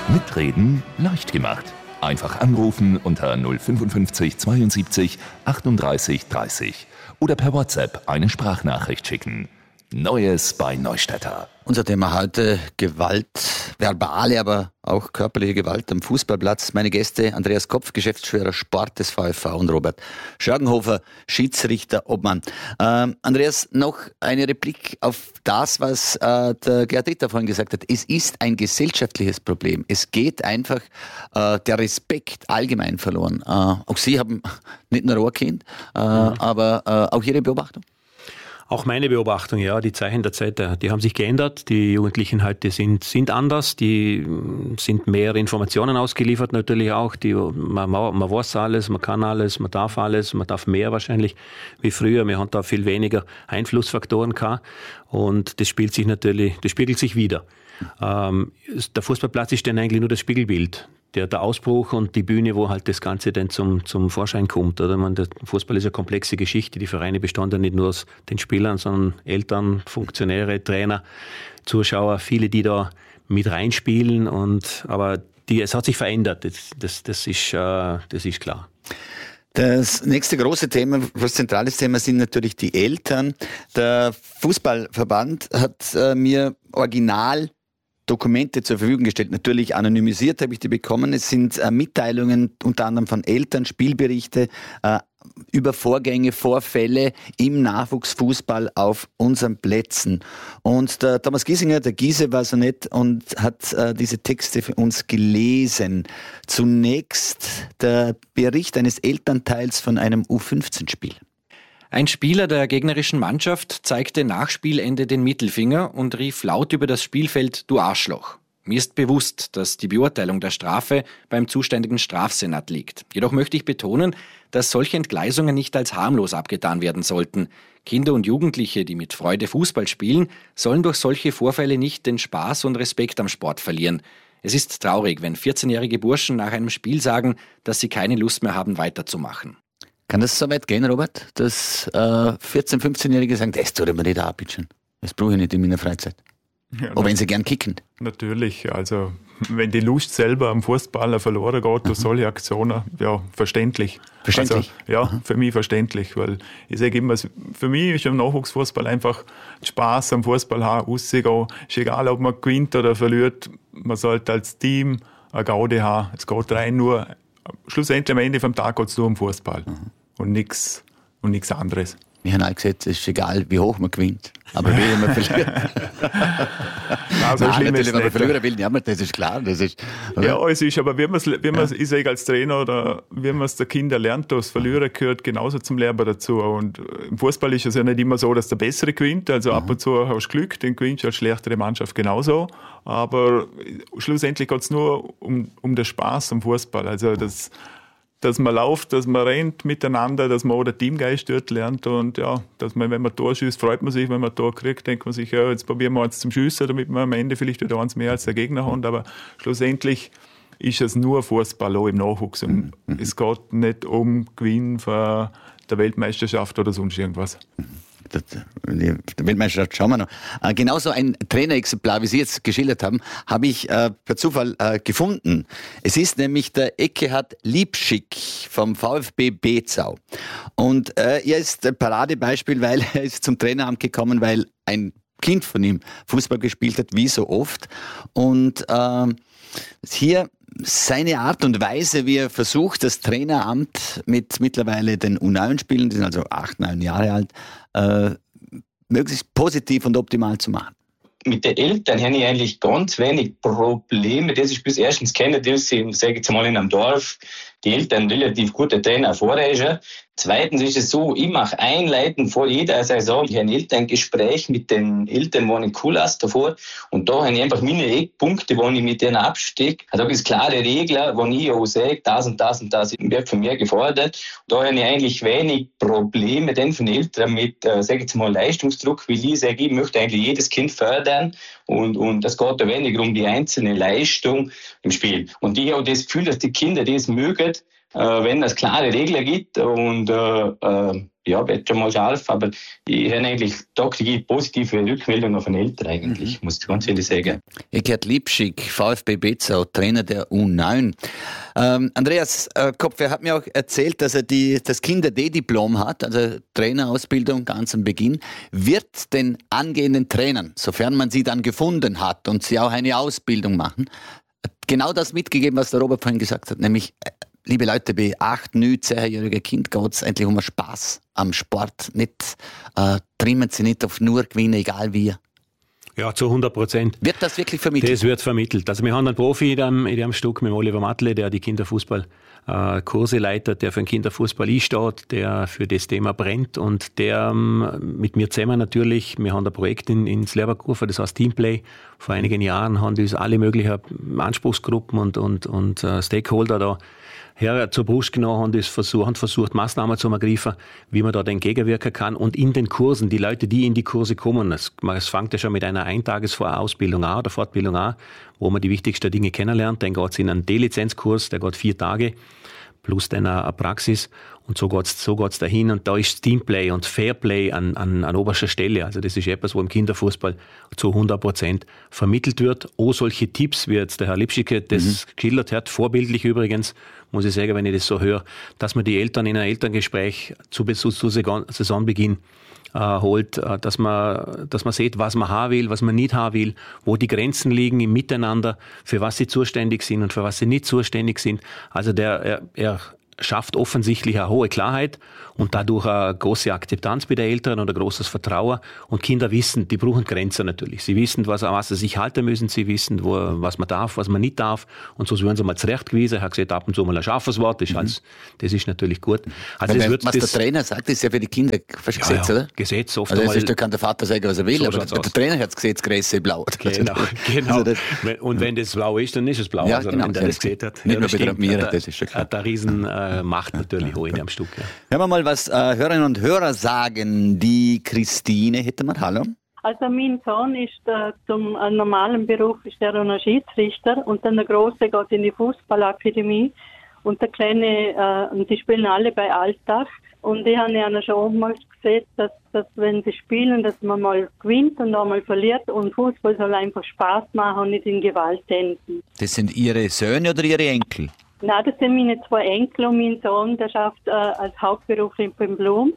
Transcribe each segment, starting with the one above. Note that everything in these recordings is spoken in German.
Mitreden leicht gemacht. Einfach anrufen unter 055 72 38 30 oder per WhatsApp eine Sprachnachricht schicken. Neues bei Neustädter. Unser Thema heute: Gewalt, verbale, aber auch körperliche Gewalt am Fußballplatz. Meine Gäste: Andreas Kopf, Geschäftsführer Sport des VfV, und Robert Schörgenhofer, Schiedsrichter, Obmann. Andreas, noch eine Replik auf das, was der Gerhard Ritter vorhin gesagt hat. Es ist ein gesellschaftliches Problem. Es geht einfach der Respekt allgemein verloren. Auch Sie haben nicht nur ein Kind, aber auch Ihre Beobachtung? Auch meine Beobachtung, ja, die Zeichen der Zeit, die haben sich geändert. Die Jugendlichen heute sind anders, die sind mehr Informationen ausgeliefert natürlich auch. Man weiß alles, man kann alles, man darf mehr wahrscheinlich wie früher. Wir haben da viel weniger Einflussfaktoren gehabt und das spiegelt sich wieder. Der Fußballplatz ist dann eigentlich nur das Spiegelbild. Der Ausbruch und die Bühne, wo halt das Ganze dann zum Vorschein kommt. Oder? Der Fußball ist eine komplexe Geschichte. Die Vereine bestehen ja nicht nur aus den Spielern, sondern Eltern, Funktionäre, Trainer, Zuschauer, viele, die da mit reinspielen. Aber es hat sich verändert. Das ist klar. Das nächste große Thema, das zentrales Thema, sind natürlich die Eltern. Der Fußballverband hat mir original Dokumente zur Verfügung gestellt. Natürlich anonymisiert habe ich die bekommen. Es sind Mitteilungen unter anderem von Eltern, Spielberichte über Vorgänge, Vorfälle im Nachwuchsfußball auf unseren Plätzen. Und der Thomas Giesinger, der Giese, war so nett und hat diese Texte für uns gelesen. Zunächst der Bericht eines Elternteils von einem U15-Spiel. Ein Spieler der gegnerischen Mannschaft zeigte nach Spielende den Mittelfinger und rief laut über das Spielfeld: Du Arschloch. Mir ist bewusst, dass die Beurteilung der Strafe beim zuständigen Strafsenat liegt. Jedoch möchte ich betonen, dass solche Entgleisungen nicht als harmlos abgetan werden sollten. Kinder und Jugendliche, die mit Freude Fußball spielen, sollen durch solche Vorfälle nicht den Spaß und Respekt am Sport verlieren. Es ist traurig, wenn 14-jährige Burschen nach einem Spiel sagen, dass sie keine Lust mehr haben, weiterzumachen. Kann das so weit gehen, Robert, dass 14-, 15-Jährige sagen, das tut mir nicht abitschen. Das brauche ich nicht in meiner Freizeit. Ja, aber wenn sie gern kicken. Natürlich, also wenn die Lust selber am Fußballer verloren geht durch solche Aktionen, ja, verständlich. Verständlich? Also, ja, für mich verständlich, weil ich sage immer, für mich ist im Nachwuchsfußball einfach Spaß am Fußball haben, rausgehen. Ist egal, ob man gewinnt oder verliert, man sollte als Team eine Gaudi haben. Es geht rein nur, schlussendlich am Ende vom Tag geht es nur um Fußball. Und nichts anderes. Wir haben alle gesagt, es ist egal, wie hoch man gewinnt, aber wie man verliert. Nein, so schlimm ist es wenn man nicht. verlieren will, ja, das ist klar. Das ist, ja, es ist, aber ich sage als Trainer, oder wie man es der Kinder lernt, das Verlieren gehört genauso zum Lernen dazu. Und im Fußball ist es ja nicht immer so, dass der Bessere gewinnt. Also ab und zu hast du Glück, den gewinnst du als schlechtere Mannschaft genauso. Aber schlussendlich geht es nur um den Spaß am Fußball. Also dass man läuft, dass man rennt miteinander, dass man auch den Teamgeist dort lernt und ja, dass man, wenn man Tor schießt, freut man sich, wenn man Tor kriegt, denkt man sich, ja, jetzt probieren wir jetzt zum Schiessen, damit wir am Ende vielleicht wieder eins mehr als der Gegner haben, aber schlussendlich ist es nur Fußball auch im Nachwuchs und es geht nicht um Gewinn von der Weltmeisterschaft oder sonst irgendwas. Die Weltmeisterschaft schauen wir noch. Genauso ein Trainerexemplar, wie Sie jetzt geschildert haben, habe ich per Zufall gefunden. Es ist nämlich der Ekkehard Liebschick vom VfB Bezau. Und er ist ein Paradebeispiel, weil er ist zum Traineramt gekommen, weil ein Kind von ihm Fußball gespielt hat, wie so oft. Und hier seine Art und Weise, wie er versucht, das Traineramt mit mittlerweile den U9-Spielern, die sind also 8, 9 Jahre alt, möglichst positiv und optimal zu machen. Mit den Eltern habe ich eigentlich ganz wenig Probleme. Das ist bis erstens kennen, die sind, sage ich jetzt mal, in einem Dorf, die Eltern relativ gute Trainer vorreisen. Zweitens ist es so, ich mache einleitend vor jeder Saison ein Elterngespräch mit den Eltern, wo ich cool lasse davor. Und da habe ich einfach meine Eckpunkte, wo ich mit denen abstecke. Also da gibt es klare Regeln, wo ich auch sage, das und das und das wird von mir gefordert. Da habe ich eigentlich wenig Probleme denn von Eltern mit, sage ich jetzt mal, Leistungsdruck, weil ich sage, ich möchte eigentlich jedes Kind fördern. Und das geht da weniger um die einzelne Leistung im Spiel. Und ich habe das Gefühl, dass die Kinder das mögen, wenn es klare Regeln gibt und ja, besser mal helfen. Aber ich habe eigentlich total positive Rückmeldungen von Eltern eigentlich, muss ich ganz ehrlich sagen. Eckhard Lipschick, VfB Bezau, Trainer der U9. Andreas Kopf, hat mir auch erzählt, dass er das Kinder-D-Diplom hat, also Trainerausbildung ganz am Beginn. Wird den angehenden Trainern, sofern man sie dann gefunden hat und sie auch eine Ausbildung machen, genau das mitgegeben, was der Robert vorhin gesagt hat, nämlich, liebe Leute, bei 8, 9, 10-jährigen Kind geht es endlich um Spaß am Sport. Nicht, trimmen Sie nicht auf nur Gewinnen, egal wie. Ja, zu 100%. Wird das wirklich vermittelt? Das wird vermittelt. Also wir haben einen Profi in dem Stück mit Oliver Matle, der die Kinderfußball-Kurse leitet, der für den Kinderfußball einsteht, der für das Thema brennt und der mit mir zusammen natürlich, wir haben ein Projekt ins Leverkusen, das heißt Teamplay. Vor einigen Jahren haben uns alle möglichen Anspruchsgruppen und Stakeholder da zur Brust genommen, haben versucht, Maßnahmen zu ergreifen, wie man da entgegenwirken kann. Und in den Kursen, die Leute, die in die Kurse kommen, es fängt ja schon mit einer Eintages-Ausbildung an, oder Fortbildung an, wo man die wichtigsten Dinge kennenlernt. Dann geht es in einen D-Lizenzkurs, der geht 4 Tage, plus dann eine Praxis. Und so geht's dahin. Und da ist Teamplay und Fairplay an oberster Stelle. Also das ist etwas, wo im Kinderfußball zu 100% vermittelt wird. Auch solche Tipps, wie jetzt der Herr Lipschicke das geschildert hat, vorbildlich übrigens, muss ich sagen, wenn ich das so höre, dass man die Eltern in ein Elterngespräch zu Saisonbeginn holt, dass man sieht, was man haben will, was man nicht haben will, wo die Grenzen liegen im Miteinander, für was sie zuständig sind und für was sie nicht zuständig sind. Also er schafft offensichtlich eine hohe Klarheit und dadurch eine große Akzeptanz bei den Eltern und ein großes Vertrauen. Und Kinder wissen, die brauchen Grenzen natürlich. Sie wissen, was sie sich halten müssen. Sie wissen, was man darf, was man nicht darf. Und so werden sie mal zurechtgewiesen. Er hat gesagt, ab und zu mal ein scharfes Wort. Das ist natürlich gut. Also was der Trainer sagt, ist ja für die Kinder fast Gesetz, oder? Gesetz oft also da kann der Vater sagen, was er will, so aber der Trainer hat das Gesetz Gräse blau. Genau. Also und wenn das blau ist, dann ist es blau. Ja, also, genau, wenn der das gesehen hat. Nicht nur bei der Admira, das ist schon klar. Hat eine riesen Macht natürlich hoch in dem Stück. Ja. Hören wir mal, was Hörerinnen und Hörer sagen. Die Christine hätte mal, hallo. Also mein Sohn ist zum normalen Beruf ist er ein Schiedsrichter und dann der Große geht in die Fußballakademie und der Kleine, und die spielen alle bei Altach. Und ich habe ja schon oftmals gesehen, dass wenn sie spielen, dass man mal gewinnt und auch mal verliert und Fußball soll einfach Spaß machen und nicht in Gewalt enden. Das sind Ihre Söhne oder Ihre Enkel? Nein, das sind meine 2 Enkel und mein Sohn, der schafft als Hauptberuf in Blum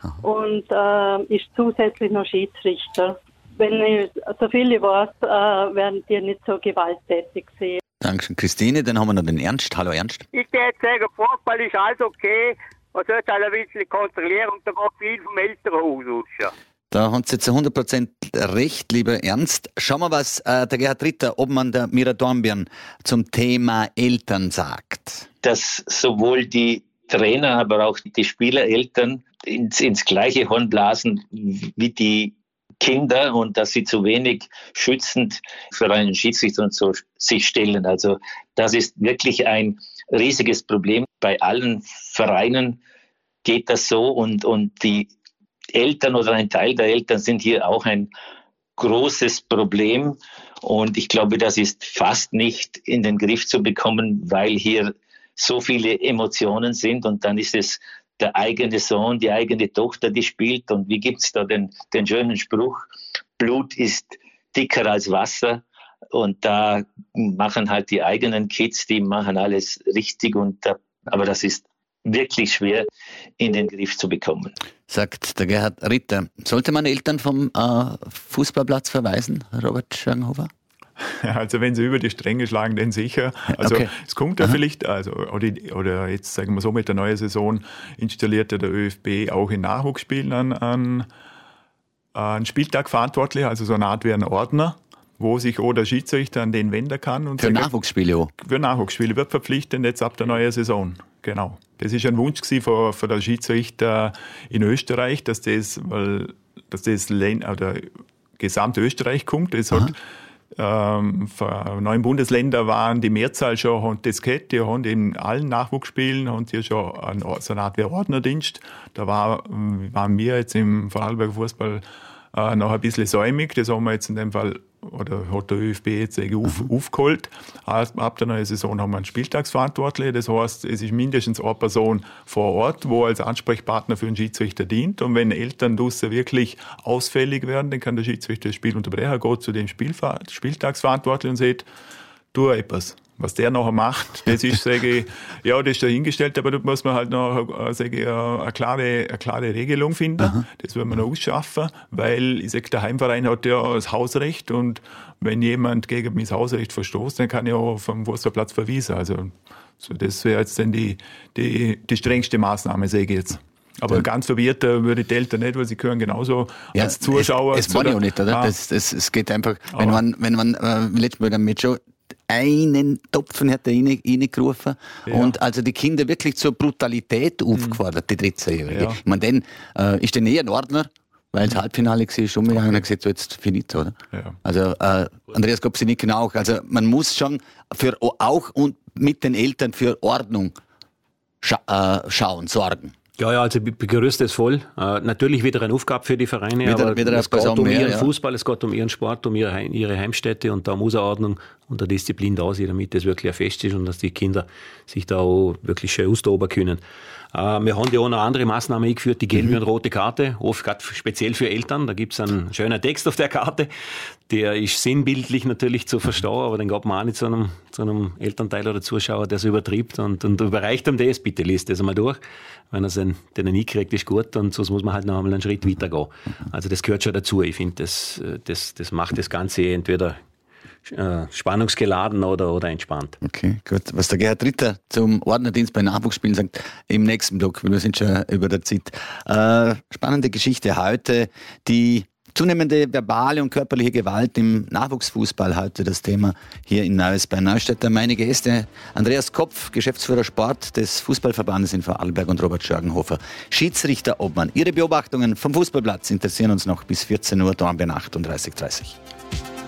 und ist zusätzlich noch Schiedsrichter. Wenn ich so viele weiß, werden die nicht so gewalttätig sein. Dankeschön, Christine. Dann haben wir noch den Ernst. Hallo, Ernst. Ich würde jetzt sagen, Fußball ist alles okay. Man sollte halt ein bisschen kontrollieren und da geht viel vom Elternhaus aus. Ja. Da haben Sie zu 100% recht, lieber Ernst. Schauen wir, was der Gerhard Ritter, Obmann der Mira Dornbirn, zum Thema Eltern sagt. Dass sowohl die Trainer, aber auch die Spielereltern ins gleiche Horn blasen wie die Kinder und dass sie zu wenig schützend für einen Schiedsrichter und so sich stellen. Also das ist wirklich ein riesiges Problem. Bei allen Vereinen geht das so und die Eltern oder ein Teil der Eltern sind hier auch ein großes Problem und ich glaube, das ist fast nicht in den Griff zu bekommen, weil hier so viele Emotionen sind und dann ist es der eigene Sohn, die eigene Tochter, die spielt und wie gibt es da den schönen Spruch, Blut ist dicker als Wasser und da machen halt die eigenen Kids, die machen alles richtig aber das ist wirklich schwer in den Griff zu bekommen. Sagt der Gerhard Ritter. Sollte man Eltern vom Fußballplatz verweisen, Robert Schönhofer? Also wenn sie über die Stränge schlagen, dann sicher. Also okay. Es kommt ja vielleicht, oder jetzt sagen wir so, mit der neuen Saison installiert der ÖFB auch in Nachwuchsspielen einen Spieltag verantwortlich, also so eine Art wie ein Ordner, wo sich auch der Schiedsrichter an den wenden kann. Und für Nachwuchsspiele auch? Für Nachwuchsspiele wird verpflichtend jetzt ab der neuen Saison. Genau. Das ist ein Wunsch von der Schiedsrichter in Österreich, dass das gesamt Österreich kommt. Das hat von 9 Bundesländern waren die Mehrzahl schon und das gehabt. Die haben in allen Nachwuchsspielen und hier schon so eine Art wie Ordnerdienst. Da waren wir jetzt im Vorarlberger Fußball noch ein bisschen säumig. Das haben wir jetzt in dem Fall, oder hat der ÖFB jetzt aufgeholt. Ab der neuen Saison haben wir einen Spieltagsverantwortlichen. Das heißt, es ist mindestens eine Person vor Ort, wo als Ansprechpartner für den Schiedsrichter dient. Und wenn Eltern draussen wirklich ausfällig werden, dann kann der Schiedsrichter das Spiel unterbrechen, geht zu dem Spieltagsverantwortlichen und sagt, tu etwas. Was der nachher macht, das ist, sage ich, ja, das ist dahingestellt, aber da muss man halt noch, sage ich, eine klare Regelung finden. Aha. Das werden wir noch ausschaffen, weil, ich sage, der Heimverein hat ja das Hausrecht und wenn jemand gegen mein Hausrecht verstoßt, dann kann ich auch vom Fußballplatz verwiesen. Also, so das wäre jetzt dann die strengste Maßnahme, sage ich jetzt. Aber ganz verwirrt würde die Eltern nicht, weil sie gehören genauso als Zuschauer. Es war ja auch nicht, oder? Es geht einfach, wenn man letztes Mal damit schon einen Topfen hat er reingerufen und also die Kinder wirklich zur Brutalität aufgefordert, die 13-Jährige. Ja. Ich meine, dann ist der eher ein Ordner, weil das Halbfinale war schon mit einer gesagt, so jetzt finito, oder? Ja. Also Andreas Gopsinicki auch. Also man muss schon auch und mit den Eltern für Ordnung schauen, sorgen. Ja, also Gerüst ist voll. Natürlich wieder eine Aufgabe für die Vereine, aber es geht um ihren Fußball, es geht um ihren Sport, um ihre Heimstätte und da muss eine Ordnung und eine Disziplin da sein, damit das wirklich ein Fest ist und dass die Kinder sich da auch wirklich schön austoben können. Wir haben ja auch noch andere Maßnahmen eingeführt, die gelbe und rote Karte, oft gerade speziell für Eltern. Da gibt's einen schönen Text auf der Karte, der ist sinnbildlich natürlich zu verstehen, aber den gab man auch nicht zu einem Elternteil oder Zuschauer, der so übertriebt und überreicht ihm das, bitte liest das einmal durch. Wenn er den nicht kriegt, ist gut und sonst muss man halt noch einmal einen Schritt weiter gehen. Also das gehört schon dazu. Ich finde, das macht das Ganze entweder spannungsgeladen oder entspannt. Okay, gut. Was der Gerhard Ritter zum Ordnerdienst bei Nachwuchsspielen sagt, im nächsten Block, weil wir sind schon über der Zeit. Spannende Geschichte heute, die zunehmende verbale und körperliche Gewalt im Nachwuchsfußball, heute das Thema hier in Neues bei Neustadt. Meine Gäste, Andreas Kopf, Geschäftsführer Sport des Fußballverbandes in Vorarlberg und Robert Schörgenhofer, Schiedsrichter-Obmann. Ihre Beobachtungen vom Fußballplatz interessieren uns noch bis 14 Uhr, da haben wir 38:30.